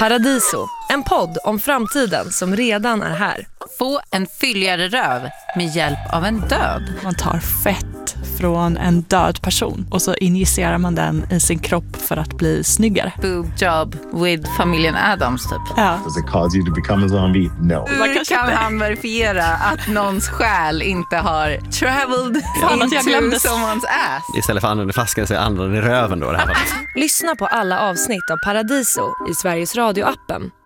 Paradiso, en podd om framtiden som redan är här. Få en fylligare röv med hjälp av en död. Man tar fett från en död person och så injicerar man den i sin kropp för att bli snyggare. Boob job with familjen Addams typ. Ja. Does it cause you to become a zombie? No. Hur kan han verifiera att någons själ inte har traveled into someone's ass? Istället för använder flaskan så använder den i röven då det här fallet. Lyssna på alla avsnitt av Paradiso i Sveriges Radio-appen